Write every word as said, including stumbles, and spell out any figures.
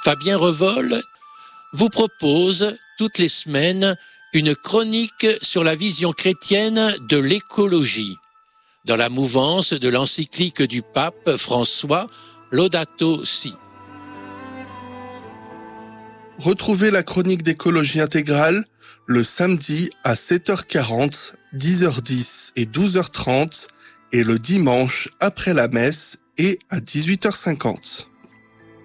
Fabien Revol vous propose toutes les semaines une chronique sur la vision chrétienne de l'écologie, dans la mouvance de l'encyclique du pape François Laudato Si. Retrouvez la chronique d'écologie intégrale le samedi à sept heures quarante, dix heures dix et douze heures trente et le dimanche après la messe et à dix-huit heures cinquante.